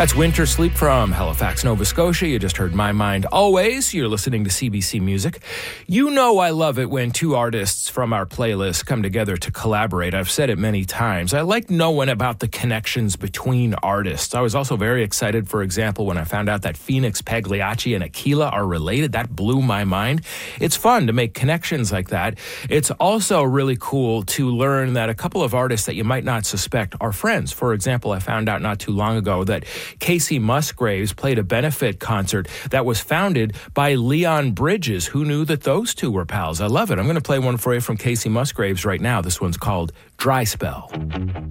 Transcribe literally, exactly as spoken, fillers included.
That's Winter Sleep from Halifax, Nova Scotia. You just heard My Mind Always. You're listening to C B C Music. You know I love it when two artists from our playlist come together to collaborate. I've said it many times. I like knowing about the connections between artists. I was also very excited, for example, when I found out that Phoenix Pagliacci and Aquila are related. That blew my mind. It's fun to make connections like that. It's also really cool to learn that a couple of artists that you might not suspect are friends. For example, I found out not too long ago that Casey Musgraves played a benefit concert that was founded by Leon Bridges. Who knew that those two were pals? I love it. I'm going to play one for you from Casey Musgraves right now. This one's called Dry Spell.